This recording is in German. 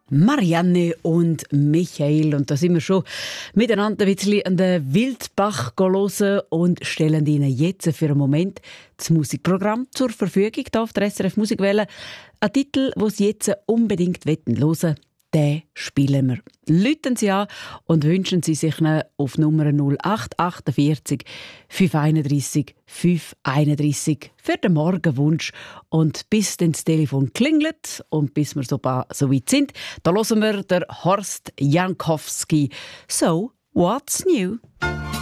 Marianne und Michael. Und da sind wir schon miteinander ein bisschen an den Wildbach hören und stellen Ihnen jetzt für einen Moment das Musikprogramm zur Verfügung hier auf der SRF Musikwelle. Ein Titel, den Sie jetzt unbedingt hören wollen, den spielen wir. Läuten Sie an und wünschen Sie sich auf Nummer 0848 531 531 für den Morgenwunsch. Und bis dann das Telefon klingelt und bis wir so weit sind, da hören wir den Horst Jankowski. So, what's new?